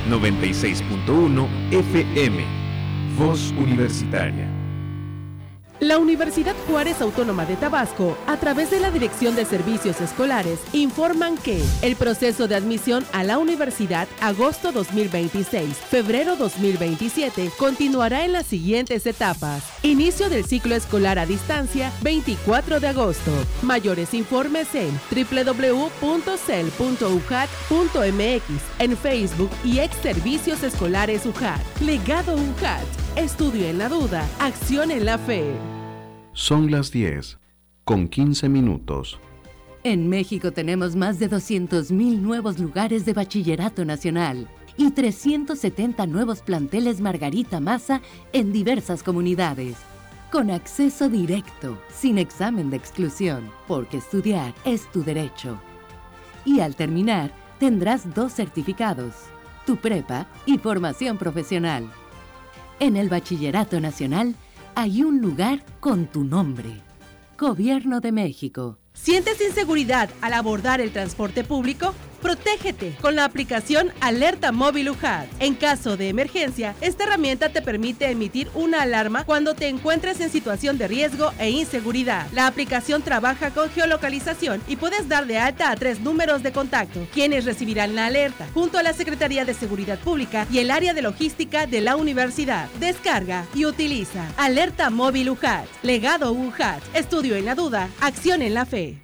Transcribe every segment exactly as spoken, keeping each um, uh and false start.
noventa y seis punto uno F M. Voz Universitaria. La Universidad Juárez Autónoma de Tabasco, a través de la Dirección de Servicios Escolares, informan que el proceso de admisión a la universidad agosto dos mil veintiséis, febrero dos mil veintisiete, continuará en las siguientes etapas. Inicio del ciclo escolar a distancia, veinticuatro de agosto. Mayores informes en doble u doble u doble u punto cel punto u j a t punto m x, en Facebook y ex Servicios Escolares U J A T. Legado U J A T. Estudio en la duda, acción en la fe. Son las diez, con quince minutos. En México tenemos más de doscientos mil nuevos lugares de bachillerato nacional y trescientos setenta nuevos planteles Margarita Maza en diversas comunidades. Con acceso directo, sin examen de exclusión, porque estudiar es tu derecho. Y al terminar, tendrás dos certificados, tu prepa y formación profesional. En el Bachillerato Nacional hay un lugar con tu nombre. Gobierno de México. ¿Sientes inseguridad al abordar el transporte público? Protégete con la aplicación Alerta Móvil U J A T. En caso de emergencia, esta herramienta te permite emitir una alarma cuando te encuentres en situación de riesgo e inseguridad. La aplicación trabaja con geolocalización y puedes dar de alta a tres números de contacto, quienes recibirán la alerta, junto a la Secretaría de Seguridad Pública y el área de logística de la universidad. Descarga y utiliza Alerta Móvil U J A T. Legado U J A T. Estudio en la duda, acción en la fe.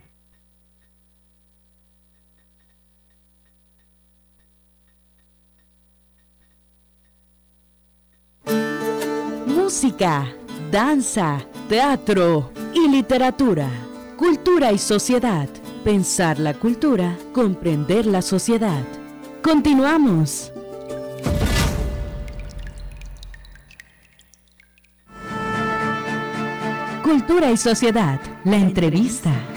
Música, danza, teatro y literatura. Cultura y sociedad. Pensar la cultura, comprender la sociedad. Continuamos. Cultura y sociedad. La entrevista.